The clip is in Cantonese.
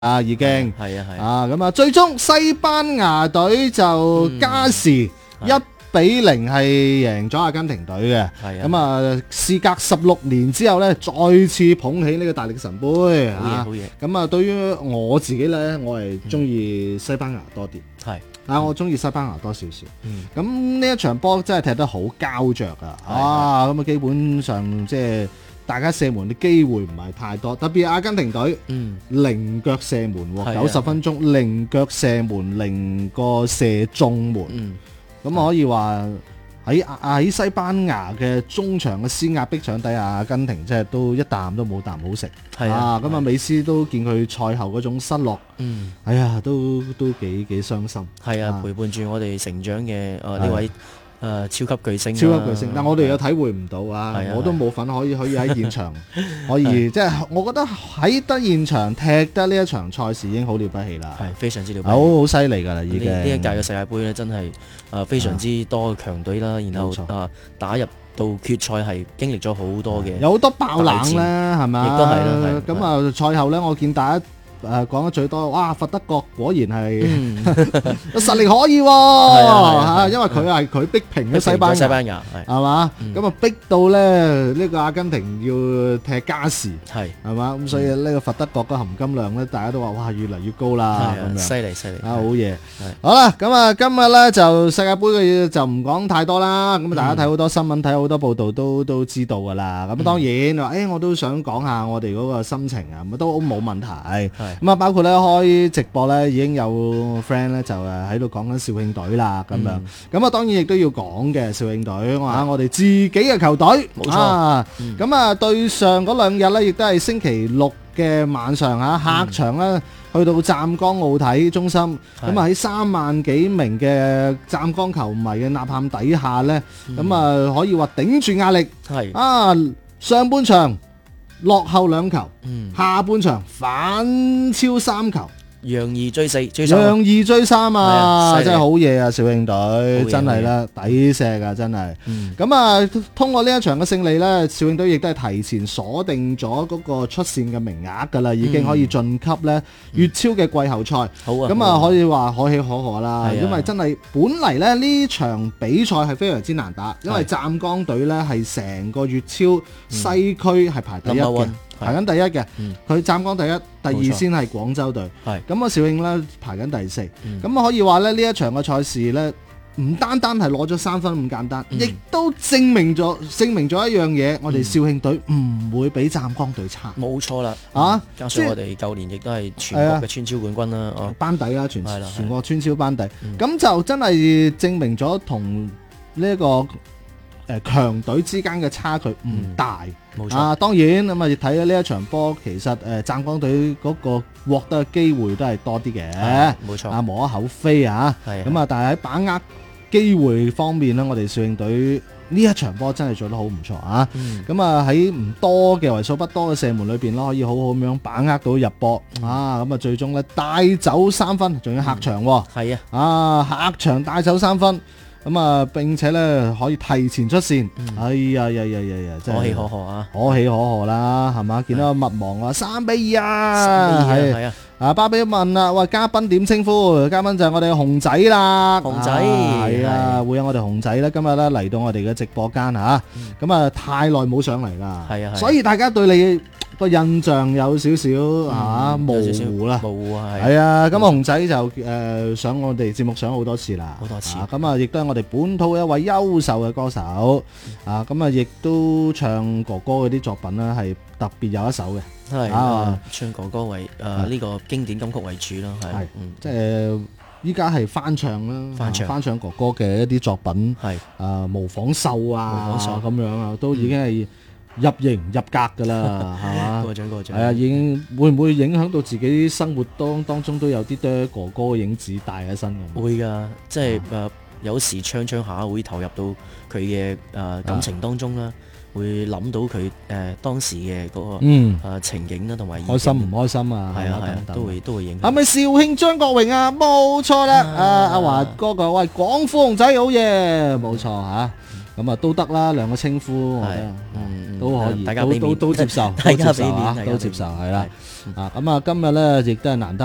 啊，已經係啊啊，咁啊，最終西班牙隊就加時1-0係贏咗阿根廷隊嘅。咁啊，事隔16年之後咧，再次捧起呢個大力神杯啊！ 好嘢。 咁啊，對於我自己咧，我係中意西班牙多啲。我中意西班牙多少少。咁呢一場波真係踢得好膠着啊！咁啊，基本上即係大家射門嘅機會唔係太多，特別係阿根廷隊，零腳射門，90分鐘零腳射門，零個射中門。咁可以話喺西班牙嘅中場嘅施壓逼搶底下，阿根廷即係都一啖都冇啖好食。咁啊，美斯都見佢賽後嗰種失落，哎呀，都幾傷心。 係啊，陪伴住我哋成長嘅呢位超級巨星。 但我哋又體會唔到啊！我都冇份可以喺現場，可以即係我覺得喺得現場踢得呢一場賽事已經好了不起啦， 係非常之了不起， 好犀利㗎啦！已經呢一屆嘅世界盃咧，真係非常之多強隊啦，然後打入到決賽係經歷咗好多嘅， 有好多爆冷啦，係咪？ 亦都係啦。 咁啊，賽後咧，我見大家講得最多，哇！佛得角果然係實力可以喎，因為佢逼平咗西班牙，係嘛？咁啊逼到咧呢個阿根廷要踢加時，係嘛？咁所以呢個佛得角嘅含金量咧，大家都話哇越嚟越高啦，咁樣犀利好嘢！好啦，咁啊今日咧就世界盃嘅嘢就唔講太多啦，咁大家睇好多新聞，睇好多報道都知道噶啦。咁當然話我都想講下我哋嗰個心情啊，咁都冇問題。咁啊，包括咧開直播咧，已經有 friend 咧就喺度講緊肇慶隊啦，咁樣。咁啊，當然亦都要講嘅肇慶隊，我哋自己嘅球隊， 冇錯。 咁啊，對上嗰兩日咧，亦都係星期六嘅晚上客場咧，去到湛江奧體中心，咁啊喺3萬幾名嘅湛江球迷嘅吶喊底下咧，咁啊可以話頂住壓力，上半場落後2球，下半場反超3球， 讓2追4， 讓2追3啊！真係好嘢啊，肇慶隊真係啦，抵射噶真係。咁啊，通過呢一場嘅勝利呢，肇慶隊亦都係提前鎖定咗嗰個出線嘅名額噶啦，已經可以晉級呢粵超嘅季後賽。咁啊，可以話可喜可賀啦，因為真係本嚟咧呢場比賽係非常之難打，因為湛江隊呢係成個粵超西區係排第一嘅。排緊第一嘅，佢湛江第一，第二先係廣州隊。咁啊，肇慶咧排緊第4。咁可以話咧呢一場嘅賽事咧，唔單單係攞咗3分咁簡單，亦都證明咗一樣嘢，我哋肇慶隊唔會比湛江隊差。 冇錯啦，加上我哋舊年亦都係全國嘅村超冠軍啦， 班底啦，全國村超班底，咁就真係證明咗同呢一個強隊之間嘅差距唔大。 冇錯當然咁啊，亦睇咗呢一場波，其實湛江隊嗰個獲得嘅機會都係多啲嘅， 冇錯， 無可厚非啊。咁啊，但係喺把握機會方面呢，我哋肇慶隊呢一場波真係做得好唔錯啊。咁啊，喺唔多嘅為數不多嘅射門裏邊咯，可以好好咁樣把握到入波啊。咁啊，最終呢帶走3分，仲要客場喎。客場帶走3分。咁啊，並且咧可以提前出線，哎呀，真係可喜可賀啊！ 可喜可賀啦，係嘛？見到密網話3-2啊，係啊！巴比問啦，喂，嘉賓點稱呼？嘉賓就係我哋嘅熊仔啦， 熊仔係啊，會有我哋熊仔咧，今日咧嚟到我哋嘅直播間嚇，咁啊太耐冇上嚟啦，所以大家對你個印象有少少模糊啦，係啊，咁啊熊仔就上我哋節目上好多次啦，咁啊亦都係我哋本土一位優秀嘅歌手咁啊亦都唱哥哥嗰啲作品啦，係特別有一首嘅， 唱哥哥為呢個經典金曲為主咯，係即係依家係翻唱啦，翻唱哥哥嘅一啲作品，模仿秀啊咁樣啊，都已經係入型入格噶啦，係嘛？ 過獎， 係啊，已經會唔會影響到自己生活當中都有啲多哥哥嘅影子帶喺身咁？ 會噶，即係有時唱下會投入到佢嘅感情當中啦，會諗到佢當時嘅嗰個情景啦，同埋開心唔開心啊？ 係啊，都會影響。 係咪肇慶張國榮啊？冇錯啦，阿華哥講喂，廣府熊仔好嘢，冇錯嚇。咁啊都得啦，兩個稱呼，我覺得都可以， 大家俾面， 都接受， 大家俾面， 都接受，係啦。 啊，咁啊今日咧亦都係難得。